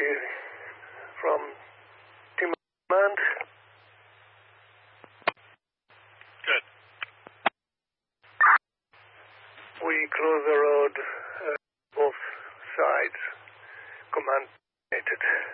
copy from Command. Good. We close the road both sides. Command stated.